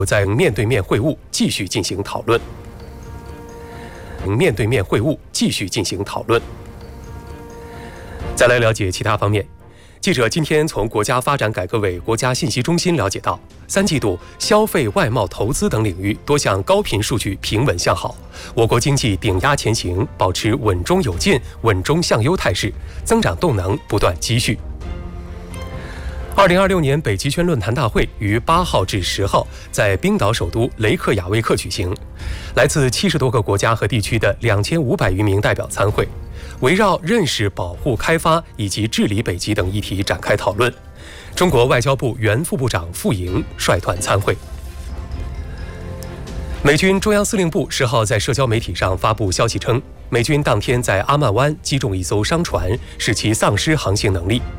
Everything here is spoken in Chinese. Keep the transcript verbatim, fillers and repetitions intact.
在面对面会晤继续进行讨论。面对面会晤继续进行讨论。再来了解其他方面。记者今天从国家发展改革委国家信息中心了解到，三季度消费、外贸、投资等领域多项高频数据平稳向好，我国经济顶压前行，保持稳中有进、稳中向优态势，增长动能不断积蓄。二零二六年北极圈论坛大会于八号至十号在冰岛首都雷克雅未克举行，来自七十多个国家和地区的两千五百余名代表参会，围绕认识、保护、开发以及治理北极等议题展开讨论。中国外交部原副部长傅莹率团参会。美军中央司令部十号在社交媒体上发布消息称，美军当天在阿曼湾击中一艘商船，使其丧失航行能力，